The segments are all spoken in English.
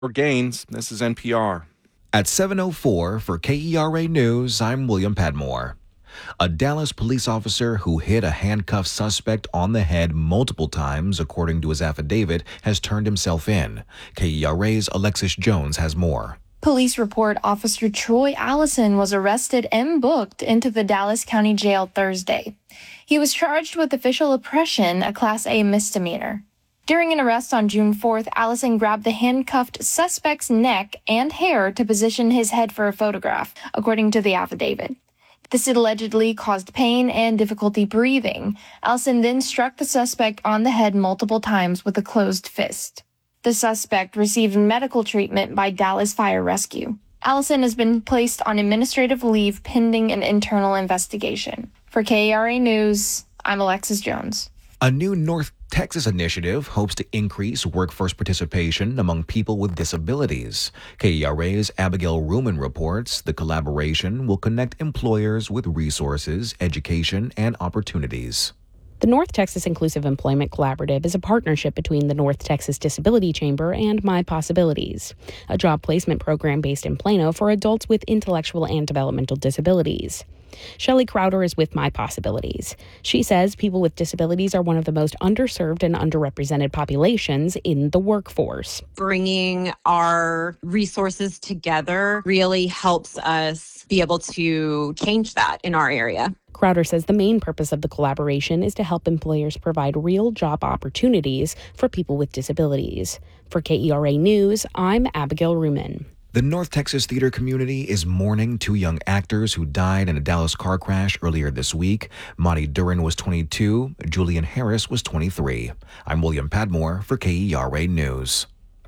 For Gaines, this is NPR. At 7:04 for KERA News, I'm William Padmore. A Dallas police officer who hit a handcuffed suspect on the head multiple times, according to his affidavit, has turned himself in. KERA's Alexis Jones has more. Police report Officer Troy Allison was arrested and booked into the Dallas County Jail Thursday. He was charged with official oppression, a Class A misdemeanor. During an arrest on June 4th, Allison grabbed the handcuffed suspect's neck and hair to position his head for a photograph, according to the affidavit. This allegedly caused pain and difficulty breathing. Allison then struck the suspect on the head multiple times with a closed fist. The suspect received medical treatment by Dallas Fire Rescue. Allison has been placed on administrative leave pending an internal investigation. For KERA News, I'm Alexis Jones. A new North Texas initiative hopes to increase workforce participation among people with disabilities. KERA's Abigail Ruman reports the collaboration will connect employers with resources, education, and opportunities. The North Texas Inclusive Employment Collaborative is a partnership between the North Texas Disability Chamber and My Possibilities, a job placement program based in Plano for adults with intellectual and developmental disabilities. Shelley Crowder is with My Possibilities. She says people with disabilities are one of the most underserved and underrepresented populations in the workforce. Bringing our resources together really helps us be able to change that in our area. Crowder says the main purpose of the collaboration is to help employers provide real job opportunities for people with disabilities. For KERA News, I'm Abigail Ruman. The North Texas theater community is mourning two young actors who died in a Dallas car crash earlier this week. Monty Duran was 22, Julian Harris was 23. I'm William Padmore for KERA News.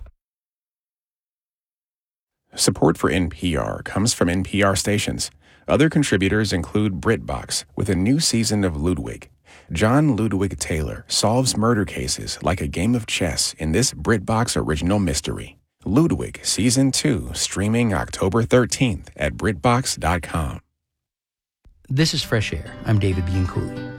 Support for NPR comes from NPR stations. Other contributors include BritBox with a new season of Ludwig. John Ludwig Taylor solves murder cases like a game of chess in this BritBox original mystery. Ludwig Season 2, streaming October 13th at BritBox.com. This is Fresh Air. I'm David Bianculli.